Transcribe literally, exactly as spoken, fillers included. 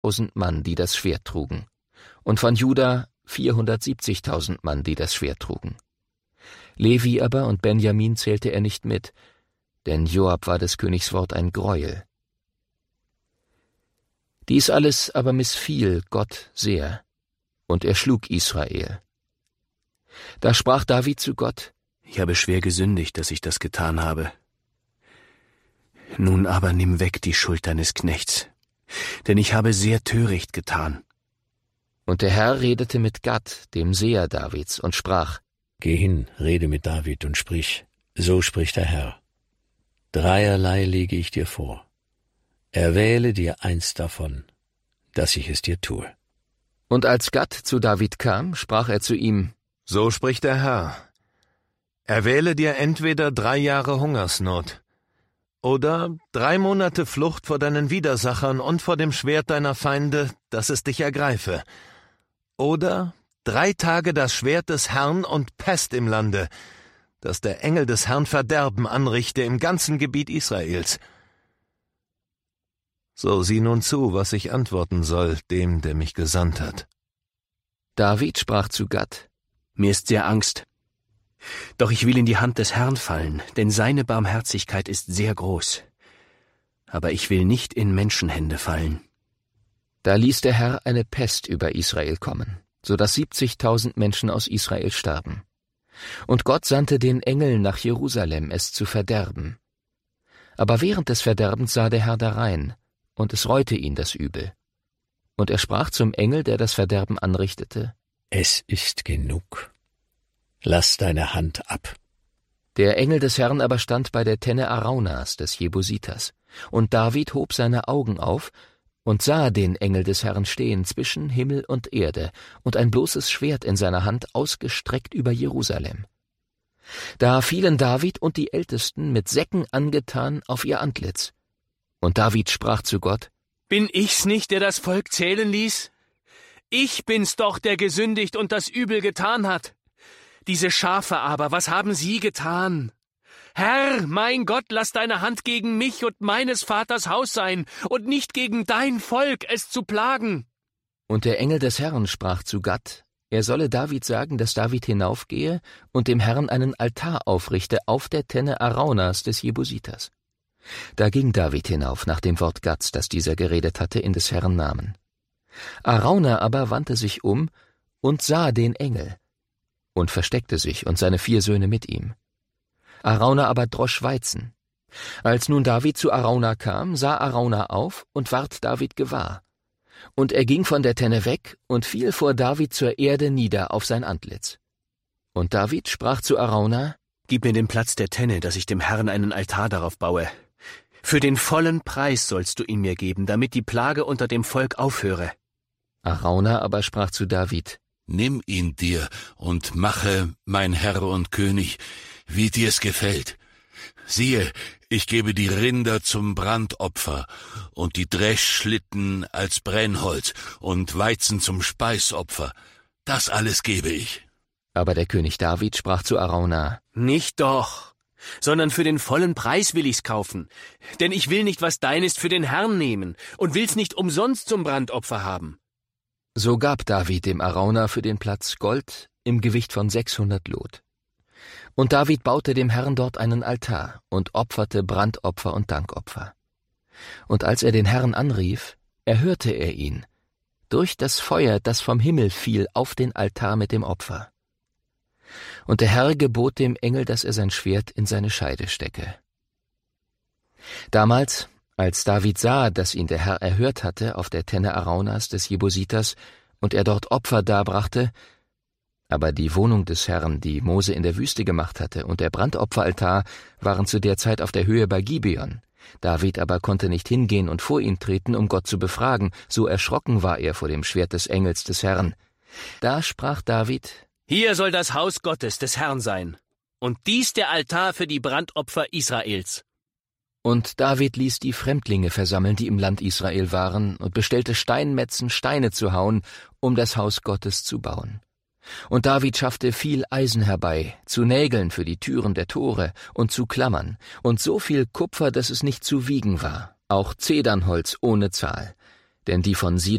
vierhunderttausend Mann, die das Schwert trugen, und von Juda vierhundertsiebzigtausend Mann, die das Schwert trugen. Levi aber und Benjamin zählte er nicht mit, denn Joab war des Königs Wort ein Greuel. Dies alles aber missfiel Gott sehr, und er schlug Israel. Da sprach David zu Gott: Ich habe schwer gesündigt, dass ich das getan habe. Nun aber nimm weg die Schuld deines Knechts, denn ich habe sehr töricht getan. Und der Herr redete mit Gad, dem Seher Davids, und sprach: Geh hin, rede mit David und sprich, so spricht der Herr. Dreierlei lege ich dir vor. Erwähle dir eins davon, dass ich es dir tue. Und als Gad zu David kam, sprach er zu ihm: So spricht der Herr: Erwähle dir entweder drei Jahre Hungersnot oder drei Monate Flucht vor deinen Widersachern und vor dem Schwert deiner Feinde, dass es dich ergreife, oder drei Tage das Schwert des Herrn und Pest im Lande, dass der Engel des Herrn Verderben anrichte im ganzen Gebiet Israels. So sieh nun zu, was ich antworten soll, dem, der mich gesandt hat. David sprach zu Gad: Mir ist sehr Angst. Doch ich will in die Hand des Herrn fallen, denn seine Barmherzigkeit ist sehr groß. Aber ich will nicht in Menschenhände fallen. Da ließ der Herr eine Pest über Israel kommen, so dass siebzigtausend Menschen aus Israel starben. Und Gott sandte den Engel nach Jerusalem, es zu verderben. Aber während des Verderbens sah der Herr darein, und es reute ihn das Übel. Und er sprach zum Engel, der das Verderben anrichtete: Es ist genug. Lass deine Hand ab. Der Engel des Herrn aber stand bei der Tenne Araunas des Jebusiters, und David hob seine Augen auf und sah den Engel des Herrn stehen zwischen Himmel und Erde und ein bloßes Schwert in seiner Hand ausgestreckt über Jerusalem. Da fielen David und die Ältesten mit Säcken angetan auf ihr Antlitz. Und David sprach zu Gott: Bin ich's nicht, der das Volk zählen ließ? Ich bin's doch, der gesündigt und das Übel getan hat. Diese Schafe aber, was haben sie getan? Herr, mein Gott, lass deine Hand gegen mich und meines Vaters Haus sein und nicht gegen dein Volk, es zu plagen. Und der Engel des Herrn sprach zu Gad, er solle David sagen, dass David hinaufgehe und dem Herrn einen Altar aufrichte auf der Tenne Araunas des Jebusiters. Da ging David hinauf nach dem Wort Gads, das dieser geredet hatte, in des Herrn Namen. Arauna aber wandte sich um und sah den Engel und versteckte sich und seine vier Söhne mit ihm. Arauna aber drosch Weizen. Als nun David zu Arauna kam, sah Arauna auf und ward David gewahr. Und er ging von der Tenne weg und fiel vor David zur Erde nieder auf sein Antlitz. Und David sprach zu Arauna: Gib mir den Platz der Tenne, dass ich dem Herrn einen Altar darauf baue. Für den vollen Preis sollst du ihn mir geben, damit die Plage unter dem Volk aufhöre. Arauna aber sprach zu David: Nimm ihn dir und mache, mein Herr und König, wie dir's gefällt. Siehe, ich gebe die Rinder zum Brandopfer und die Dreschschlitten als Brennholz und Weizen zum Speisopfer. Das alles gebe ich. Aber der König David sprach zu Arauna: Nicht doch, sondern für den vollen Preis will ich's kaufen. Denn ich will nicht, was dein ist, für den Herrn nehmen und will's nicht umsonst zum Brandopfer haben. So gab David dem Arauna für den Platz Gold im Gewicht von sechshundert Lot. Und David baute dem Herrn dort einen Altar und opferte Brandopfer und Dankopfer. Und als er den Herrn anrief, erhörte er ihn, durch das Feuer, das vom Himmel fiel, auf den Altar mit dem Opfer. Und der Herr gebot dem Engel, dass er sein Schwert in seine Scheide stecke. Damals, als David sah, dass ihn der Herr erhört hatte auf der Tenne Araunas des Jebusiters und er dort Opfer darbrachte, aber die Wohnung des Herrn, die Mose in der Wüste gemacht hatte, und der Brandopferaltar waren zu der Zeit auf der Höhe bei Gibeon. David aber konnte nicht hingehen und vor ihn treten, um Gott zu befragen, so erschrocken war er vor dem Schwert des Engels des Herrn. Da sprach David: Hier soll das Haus Gottes des Herrn sein, und dies der Altar für die Brandopfer Israels. Und David ließ die Fremdlinge versammeln, die im Land Israel waren, und bestellte Steinmetzen, Steine zu hauen, um das Haus Gottes zu bauen. Und David schaffte viel Eisen herbei, zu Nägeln für die Türen der Tore und zu Klammern, und so viel Kupfer, dass es nicht zu wiegen war, auch Zedernholz ohne Zahl, denn die von